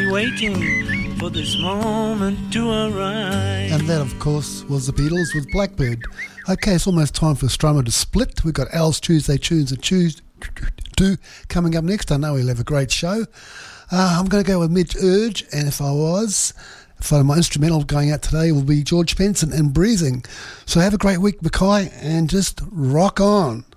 patiently waiting for this moment to arrive. And that, of course, was the Beatles with Blackbird. Okay, it's almost time for Strummer to split. We've got Al's Tuesday Tunes and Tuesday 2 coming up next. I know he'll have a great show. I'm going to go with Midge Urge, and if my instrumental going out today will be George Benson and Breathing. So have a great week, Mackay, and just rock on.